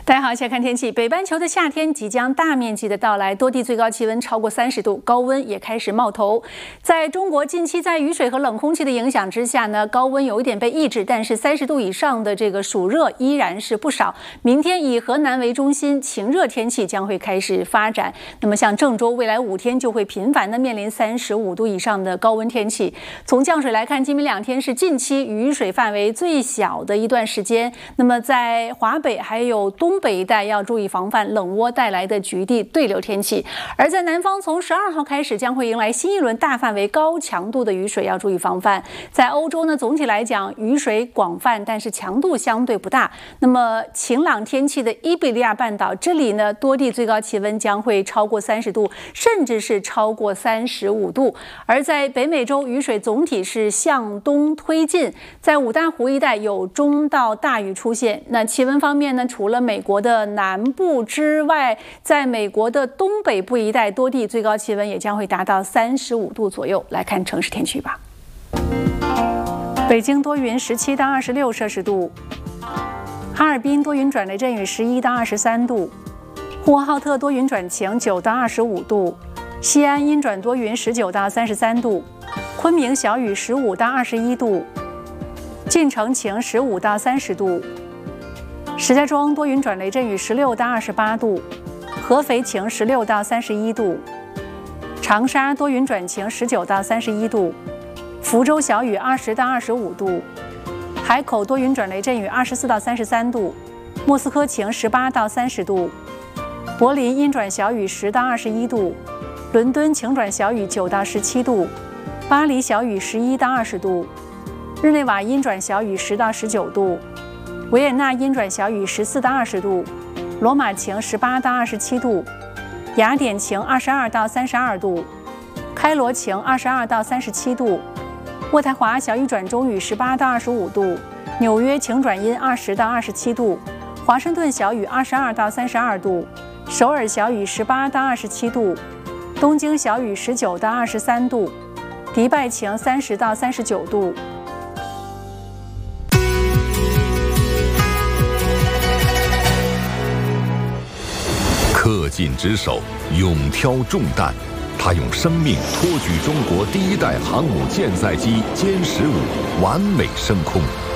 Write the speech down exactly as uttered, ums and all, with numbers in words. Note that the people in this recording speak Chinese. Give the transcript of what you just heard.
大家好，现在看天气。北半球的夏天即将大面积的到来，多地最高气温超过三十度，高温也开始冒头。在中国近期在雨水和冷空气的影响之下呢，高温有一点被抑制，但是三十度以上的这个暑热依然是不少。明天以河南为中心，晴热天气将会开始发展。那么像郑州，未来五天就会频繁的面临三十五度以上的高温天气。从降水来看，今明两天是近期雨水范围最小的一段时间。那么在华北还有东北一带要注意防范冷涡带来的局地对流天气，而在南方从十二号开始将会迎来新一轮大范围高强度的雨水，要注意防范。在欧洲呢，总体来讲雨水广泛，但是强度相对不大。那么晴朗天气的伊比利亚半岛，这里呢多地最高气温将会超过三十度，甚至是超过三十五度。而在北美洲，雨水总体是向东推进，在五大湖一带有中到大雨出现。那气温方面呢，除了美国的南部之外，在美国的东北部一带多地最高气温也将会达到三十五度左右。来看城市天气吧。北京多云，十七到二十六摄氏度；哈尔滨多云转雷阵雨，十一到二十三度；呼和浩特多云转晴，九到二十五度；西安阴转多云，十九到三十三度；昆明小雨，十五到二十一度；晋城晴，十五到三十度；石家庄多云转雷阵雨，十六到二十八度；合肥晴，十六到三十一度；长沙多云转晴，十九到三十一度；福州小雨，二十到二十五度；海口多云转雷阵雨，二十四到三十三度；莫斯科晴，十八到三十度；柏林阴转小雨，十到二十一度；伦敦晴转小雨，九到十七度；巴黎小雨，十一到二十度；日内瓦阴转小雨，十到十九度；维也纳阴转小雨，十四到二十度；罗马晴，十八到二十七度；雅典晴，二十二到三十二度；开罗晴，二十二到三十七度；渥太华小雨转中雨，十八到二十五度；纽约晴转阴，二十到二十七度；华盛顿小雨，二十二到三十二度；首尔小雨，十八到二十七度；东京小雨，十九到二十三度；迪拜晴，三十到三十九度。 恪尽职守，勇挑重担，他用生命托举中国第一代航母舰载机歼十五完美升空。